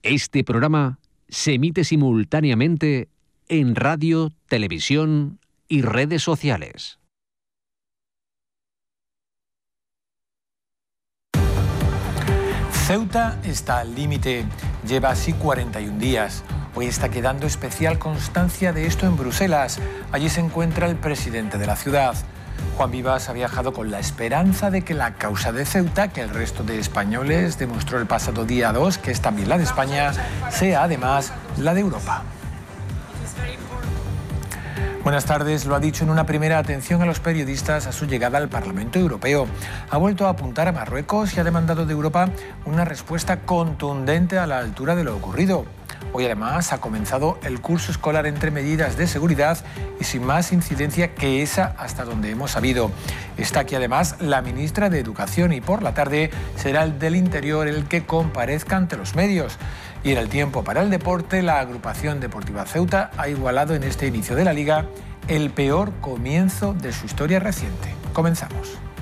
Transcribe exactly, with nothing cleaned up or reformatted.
Este programa se emite simultáneamente en radio, televisión y redes sociales. Ceuta está al límite. Lleva así cuarenta y un días. Hoy está quedando especial constancia de esto en Bruselas. Allí se encuentra el presidente de la ciudad. Juan Vivas ha viajado con la esperanza de que la causa de Ceuta, que el resto de españoles demostró el pasado día dos, que es también la de España, sea además la de Europa. Buenas tardes. Lo ha dicho en una primera atención a los periodistas a su llegada al Parlamento Europeo. Ha vuelto a apuntar a Marruecos y ha demandado de Europa una respuesta contundente a la altura de lo ocurrido. Hoy además ha comenzado el curso escolar entre medidas de seguridad y sin más incidencia que esa hasta donde hemos sabido. Está aquí además la ministra de Educación y por la tarde será el del Interior el que comparezca ante los medios. Y en el tiempo para el deporte, la agrupación deportiva Ceuta ha igualado en este inicio de la Liga el peor comienzo de su historia reciente. Comenzamos.